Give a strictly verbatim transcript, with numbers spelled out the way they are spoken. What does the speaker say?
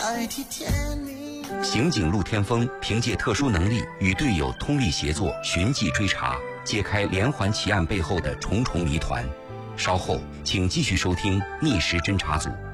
代替天明。 刑警陆天锋凭借特殊能力与队友通力协作，寻迹追查，揭开连环奇案背后的重重谜团。稍后请继续收听《逆时侦查组》。